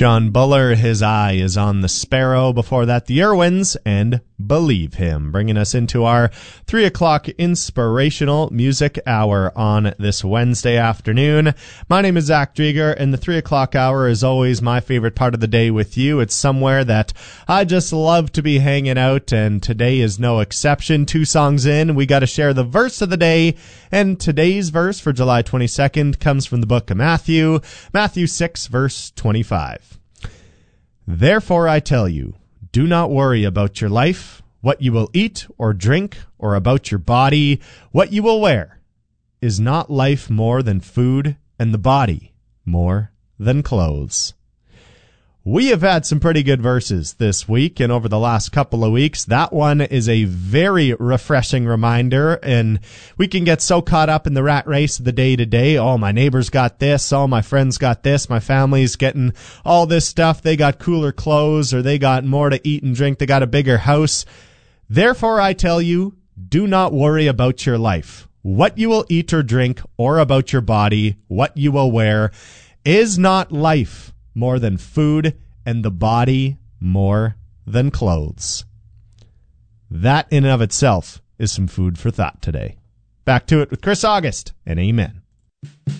John Buller, His Eye is on the Sparrow. Before that, the Irwins and Believe Him, bringing us into our 3 o'clock inspirational music hour on this Wednesday afternoon. My name is Zach Drieger, and the 3 o'clock hour is always my favorite part of the day with you. It's somewhere that I just love to be hanging out, and today is no exception. 2 songs in, we got to share the verse of the day, and today's verse for July 22nd comes from the book of Matthew 6, verse 25. Therefore I tell you, do not worry about your life, what you will eat or drink, or about your body, what you will wear. Is not life more than food, and the body more than clothes? We have had some pretty good verses this week and over the last couple of weeks. That one is a very refreshing reminder, and we can get so caught up in the rat race of the day-to-day. Oh, my neighbor's got this. Oh, my friend's got this. My family's getting all this stuff. They got cooler clothes, or they got more to eat and drink. They got a bigger house. Therefore, I tell you, do not worry about your life, what you will eat or drink, or about your body, what you will wear. Is not life more than food, and the body more than clothes? That in and of itself is some food for thought today. Back to it with Chris August, and amen.